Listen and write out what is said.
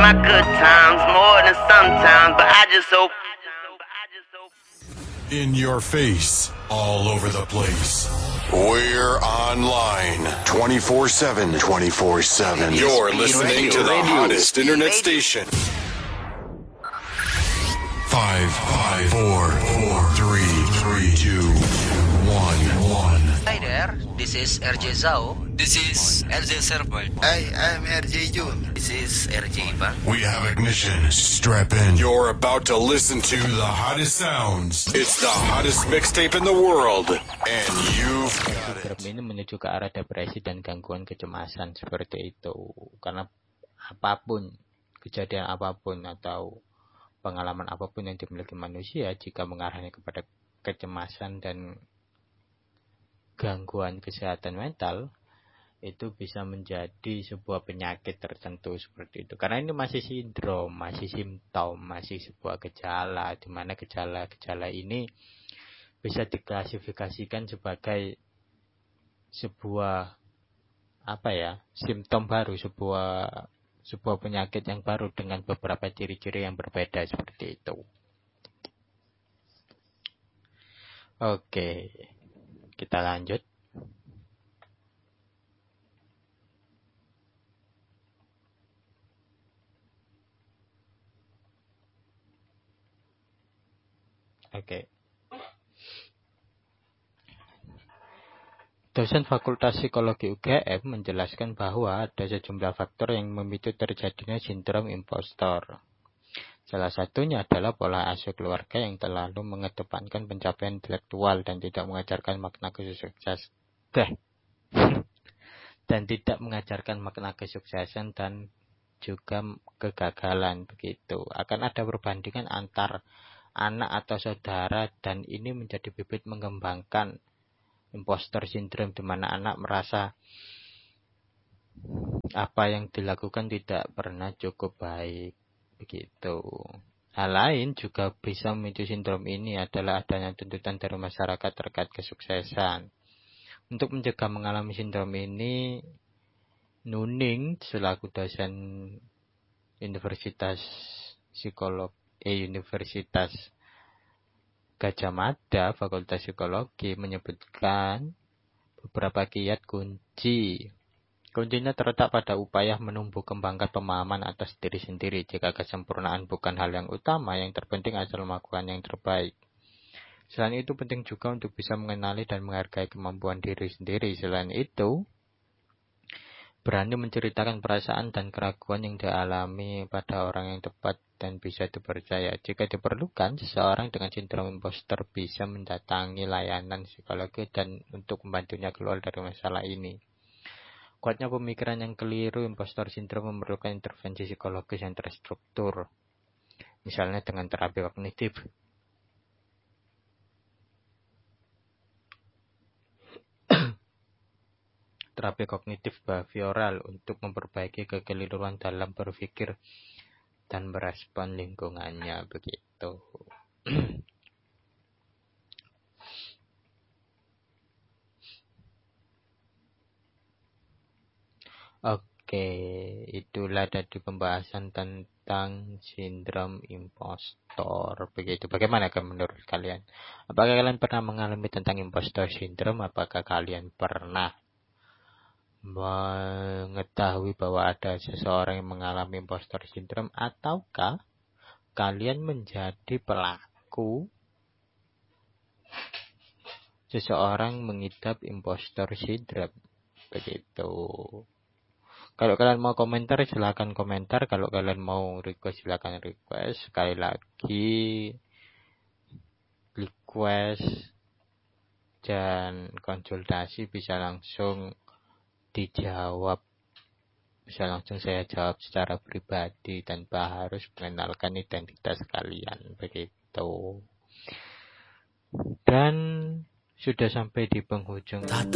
my good times more than sometimes, but I just hope. In your face, all over the place. We're online 24/7. 24/7. You're listening to the hottest internet station. 5, 4, 3, 2, 1. Hi there, this is RJ Zhao. This is RJ Serval. Hi, I'm RJ Jun. This is RJ Ivan. We have ignition. Strap in. You're about to listen to the hottest sounds. It's the hottest mixtape in the world. And you've got it. Program ini menuju ke arah depresi dan gangguan kecemasan seperti itu. Karena apapun, kejadian apapun atau pengalaman apapun yang dimiliki manusia, jika mengarahnya kepada kecemasan dan gangguan kesehatan mental, itu bisa menjadi sebuah penyakit tertentu seperti itu. Karena ini masih sindrom, masih simptom, masih sebuah gejala, di mana gejala-gejala ini bisa diklasifikasikan sebagai sebuah simptom baru, sebuah penyakit yang baru dengan beberapa ciri-ciri yang berbeda seperti itu. Oke, kita lanjut. Oke. Dosen Fakultas Psikologi UGM menjelaskan bahwa ada sejumlah faktor yang memicu terjadinya sindrom impostor. Salah satunya adalah pola asuh keluarga yang terlalu mengedepankan pencapaian intelektual dan tidak mengajarkan makna kesuksesan dan juga kegagalan begitu. Akan ada perbandingan antar anak atau saudara dan ini menjadi bibit mengembangkan impostor syndrome, di mana anak merasa apa yang dilakukan tidak pernah cukup baik begitu. Hal lain juga bisa memicu sindrom ini adalah adanya tuntutan dari masyarakat terkait kesuksesan. Untuk mencegah mengalami sindrom ini, Nuning selaku dosen Universitas Gajah Mada Fakultas Psikologi menyebutkan beberapa kiat kunci. Kuncinya terletak pada upaya menumbuh kembangkan pemahaman atas diri sendiri. Jika kesempurnaan bukan hal yang utama, yang terpenting adalah melakukan yang terbaik. Selain itu penting juga untuk bisa mengenali dan menghargai kemampuan diri sendiri. Selain itu, berani menceritakan perasaan dan keraguan yang dialami pada orang yang tepat dan bisa dipercaya. Jika diperlukan, seseorang dengan sindrom imposter bisa mendatangi layanan psikologi dan untuk membantunya keluar dari masalah ini. Kuatnya pemikiran yang keliru, impostor syndrome memerlukan intervensi psikologis yang terstruktur. Misalnya dengan terapi kognitif. Terapi kognitif behavioral untuk memperbaiki kekeliruan dalam berpikir dan merespon lingkungannya begitu. Oke, itulah tadi pembahasan tentang sindrom impostor begitu. Bagaimana menurut kalian? Apakah kalian pernah mengalami tentang impostor syndrome? Apakah kalian pernah mengetahui bahwa ada seseorang yang mengalami impostor syndrome, ataukah kalian menjadi pelaku seseorang mengidap impostor syndrome begitu? Kalau kalian mau komentar silakan komentar, kalau kalian mau request silakan request. Sekali lagi request dan konsultasi bisa langsung dijawab, bisa langsung saya jawab secara pribadi tanpa harus mengenalkan identitas kalian begitu. Dan sudah sampai di penghujung